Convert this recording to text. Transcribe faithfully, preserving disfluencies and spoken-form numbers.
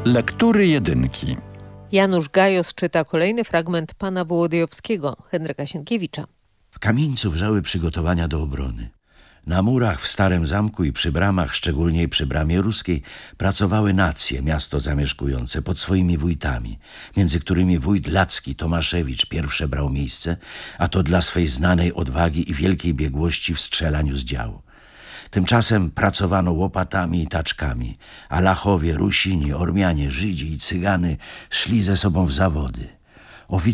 Lektury jedynki. Janusz Gajos czyta kolejny fragment pana Wołodyjowskiego, Henryka Sienkiewicza. W Kamieńcu wrzały przygotowania do obrony. Na murach w Starym Zamku i przy bramach, szczególnie przy bramie ruskiej, pracowały nacje, miasto zamieszkujące, pod swoimi wójtami, między którymi wójt Lacki Tomaszewicz pierwsze brał miejsce, a to dla swej znanej odwagi i wielkiej biegłości w strzelaniu z działu. Tymczasem pracowano łopatami i taczkami, a Lachowie, Rusini, Ormianie, Żydzi i Cygany szli ze sobą w zawody.